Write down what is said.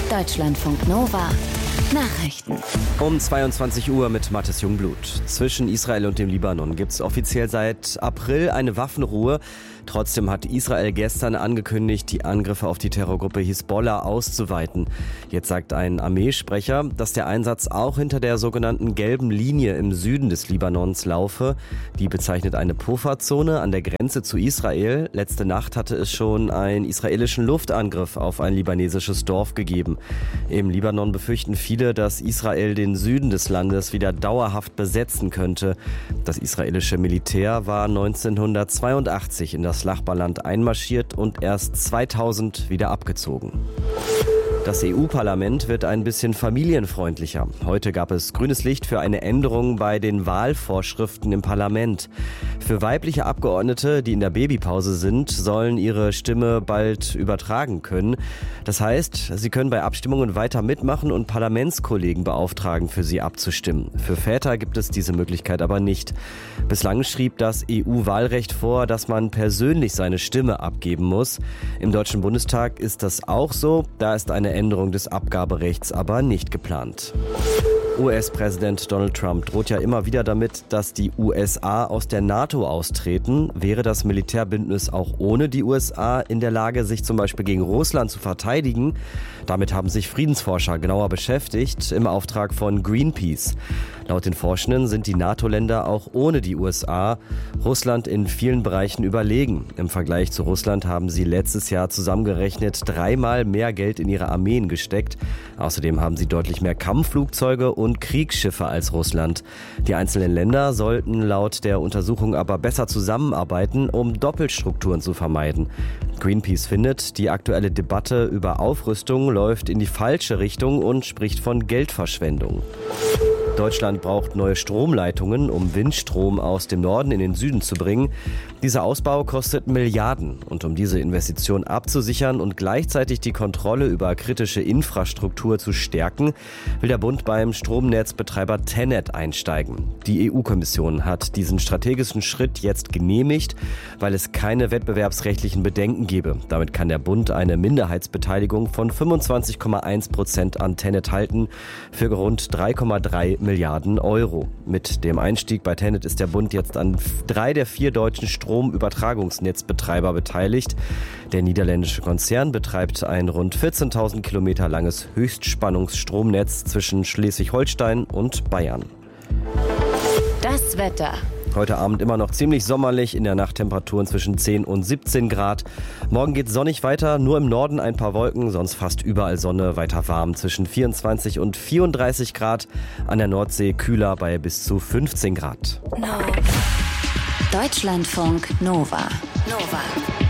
Deutschlandfunk Nova. Nachrichten. Um 22 Uhr mit Mathis Jungblut. Zwischen Israel und dem Libanon gibt es offiziell seit April eine Waffenruhe. Trotzdem hat Israel gestern angekündigt, die Angriffe auf die Terrorgruppe Hisbollah auszuweiten. Jetzt sagt ein Armeesprecher, dass der Einsatz auch hinter der sogenannten gelben Linie im Süden des Libanons laufe. Die bezeichnet eine Pufferzone an der Grenze zu Israel. Letzte Nacht hatte es schon einen israelischen Luftangriff auf ein libanesisches Dorf gegeben. Im Libanon befürchten viele, dass Israel den Süden des Landes wieder dauerhaft besetzen könnte. Das israelische Militär war 1982 in das Nachbarland einmarschiert und erst 2000 wieder abgezogen. Das EU-Parlament wird ein bisschen familienfreundlicher. Heute gab es grünes Licht für eine Änderung bei den Wahlvorschriften im Parlament. Für weibliche Abgeordnete, die in der Babypause sind, sollen ihre Stimme bald übertragen können. Das heißt, sie können bei Abstimmungen weiter mitmachen und Parlamentskollegen beauftragen, für sie abzustimmen. Für Väter gibt es diese Möglichkeit aber nicht. Bislang schrieb das EU-Wahlrecht vor, dass man persönlich seine Stimme abgeben muss. Im Deutschen Bundestag ist das auch so. Da ist eine Änderung des Abgaberechts aber nicht geplant. US-Präsident Donald Trump droht ja immer wieder damit, dass die USA aus der NATO austreten. Wäre das Militärbündnis auch ohne die USA in der Lage, sich zum Beispiel gegen Russland zu verteidigen? Damit haben sich Friedensforscher genauer beschäftigt, im Auftrag von Greenpeace. Laut den Forschenden sind die NATO-Länder auch ohne die USA Russland in vielen Bereichen überlegen. Im Vergleich zu Russland haben sie letztes Jahr zusammengerechnet 3-mal mehr Geld in ihre Armeen gesteckt. Außerdem haben sie deutlich mehr Kampfflugzeuge und Kriegsschiffe als Russland. Die einzelnen Länder sollten laut der Untersuchung aber besser zusammenarbeiten, um Doppelstrukturen zu vermeiden. Greenpeace findet, die aktuelle Debatte über Aufrüstung läuft in die falsche Richtung und spricht von Geldverschwendung. Deutschland braucht neue Stromleitungen, um Windstrom aus dem Norden in den Süden zu bringen. Dieser Ausbau kostet Milliarden. Und um diese Investition abzusichern und gleichzeitig die Kontrolle über kritische Infrastruktur zu stärken, will der Bund beim Stromnetzbetreiber TenneT einsteigen. Die EU-Kommission hat diesen strategischen Schritt jetzt genehmigt, weil es keine wettbewerbsrechtlichen Bedenken gebe. Damit kann der Bund eine Minderheitsbeteiligung von 25,1% an TenneT halten für rund 3,3 Milliarden Euro. Mit dem Einstieg bei TenneT ist der Bund jetzt an 3 der 4 deutschen Stromübertragungsnetzbetreiber beteiligt. Der niederländische Konzern betreibt ein rund 14.000 Kilometer langes Höchstspannungsstromnetz zwischen Schleswig-Holstein und Bayern. Das Wetter. Heute Abend immer noch ziemlich sommerlich, in der Nacht Temperaturen zwischen 10 und 17 Grad. Morgen geht sonnig weiter, nur im Norden ein paar Wolken, sonst fast überall Sonne, weiter warm zwischen 24 und 34 Grad. An der Nordsee kühler bei bis zu 15 Grad. Deutschlandfunk Nova.